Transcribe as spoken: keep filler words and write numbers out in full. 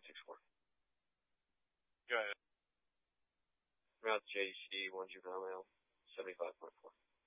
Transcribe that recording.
six four. Go ahead. Route J C one juvenile male, seventy-five point four.